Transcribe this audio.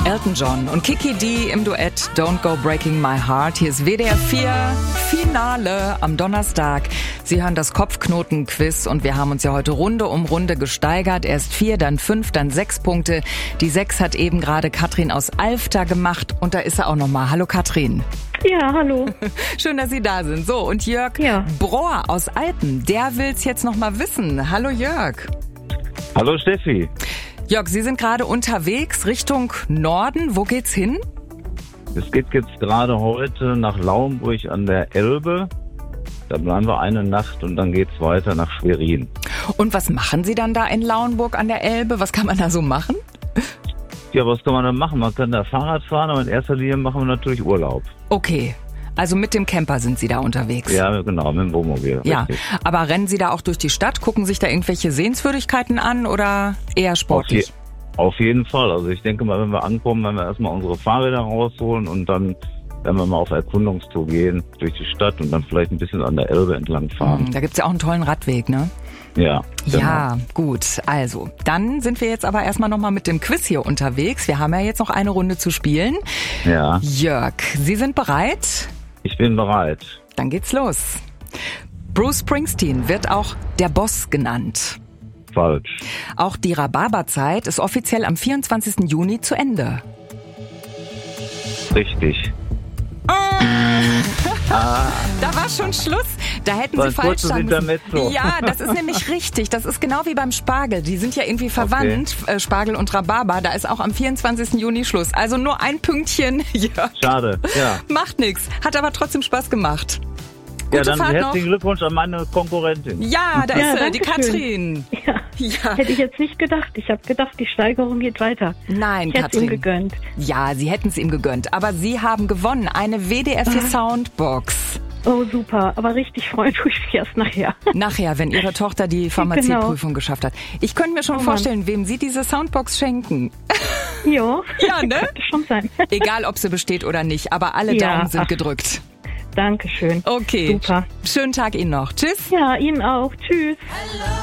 Elton John und Kiki D im Duett Don't Go Breaking My Heart. Hier ist WDR 4 Finale am Donnerstag. Sie hören das Kopfknoten-Quiz und wir haben uns ja heute Runde um Runde gesteigert. Erst 4, dann 5, dann 6 Punkte. Die 6 hat eben gerade Katrin aus Alfter gemacht und da ist er auch nochmal. Hallo Katrin. Ja, hallo. Schön, dass Sie da sind. So, und Jörg Brohr aus Alpen, der will's jetzt nochmal wissen. Hallo Jörg. Hallo Steffi. Jörg, Sie sind gerade unterwegs Richtung Norden. Wo geht's hin? Es geht jetzt gerade heute nach Lauenburg an der Elbe. Da bleiben wir eine Nacht und dann geht's weiter nach Schwerin. Und was machen Sie dann da in Lauenburg an der Elbe? Was kann man da so machen? Ja, was kann man da machen? Man kann da Fahrrad fahren, aber in erster Linie machen wir natürlich Urlaub. Okay, also mit dem Camper sind Sie da unterwegs? Ja, genau, mit dem Wohnmobil. Ja, richtig. Aber rennen Sie da auch durch die Stadt? Gucken sich da irgendwelche Sehenswürdigkeiten an oder eher sportlich? Auf jeden Fall. Also ich denke mal, wenn wir ankommen, werden wir erstmal unsere Fahrräder rausholen und dann werden wir mal auf Erkundungstour gehen durch die Stadt und dann vielleicht ein bisschen an der Elbe entlang fahren. Da gibt's ja auch einen tollen Radweg, ne? Ja, genau. Ja, gut. Also, dann sind wir jetzt aber erstmal nochmal mit dem Quiz hier unterwegs. Wir haben ja jetzt noch eine Runde zu spielen. Ja. Jörg, Sie sind bereit? Ich bin bereit. Dann geht's los. Bruce Springsteen wird auch der Boss genannt. Falsch. Auch die Rhabarberzeit ist offiziell am 24. Juni zu Ende. Richtig. Da war schon Schluss. Da hätten Sie falsch sagen müssen. Ja, das ist nämlich richtig. Das ist genau wie beim Spargel. Die sind ja irgendwie verwandt, okay. Spargel und Rhabarber. Da ist auch am 24. Juni Schluss. Also nur ein Pünktchen. Ja. Schade, ja. Macht nichts. Hat aber trotzdem Spaß gemacht. Ja, dann herzlichen Glückwunsch an meine Konkurrentin. Ja, da ist sie, die Katrin. Ja. Hätte ich jetzt nicht gedacht. Ich habe gedacht, die Steigerung geht weiter. Nein, ich Katrin. Ihm gegönnt. Ja, Sie hätten es ihm gegönnt. Aber Sie haben gewonnen. Eine WDR 4 Soundbox. Oh, super. Aber richtig freuen tue ich mich erst nachher. Nachher, wenn Ihre Tochter die Pharmazieprüfung geschafft hat. Ich könnte mir schon vorstellen, wem Sie diese Soundbox schenken. Jo. Ja, ne? Könnte schon sein. Egal, ob sie besteht oder nicht. Aber alle Daumen sind gedrückt. Dankeschön. Okay. Super. Schönen Tag Ihnen noch. Tschüss. Ja, Ihnen auch. Tschüss.